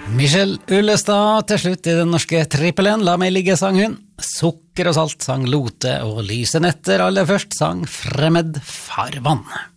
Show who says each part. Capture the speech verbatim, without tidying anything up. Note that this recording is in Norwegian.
Speaker 1: Michelle Ullestad til slutt i den norske trippelen. La meg ligge, sang hun. Sukker og salt sang Lote, og Lyse netter aller først sang Fremmed farvann.